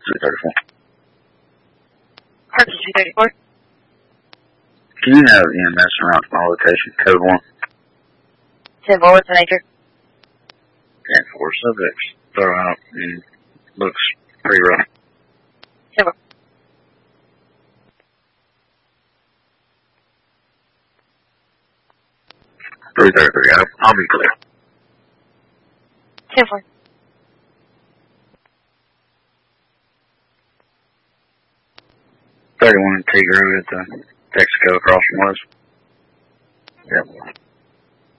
334. Purchase 334. Can you have EMS around to my location, code 1? 10-4, what's the nature? 10-4, subjects throw out and looks pretty rough. 10-4. I'll be clear. 10-4. Tigro at the Texaco across from us. Yep.